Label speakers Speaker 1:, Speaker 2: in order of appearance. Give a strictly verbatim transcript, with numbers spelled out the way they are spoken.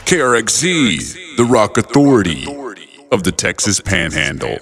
Speaker 1: K R X Z, the rock authority of the Texas Panhandle.